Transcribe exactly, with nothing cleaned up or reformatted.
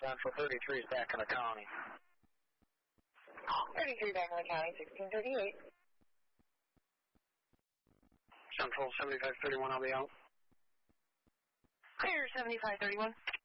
Central thirty-three is back in the county. thirty-three back in the county, sixteen thirty-eight. Central seventy-five thirty-one, I'll be out. Clear seventy-five thirty-one.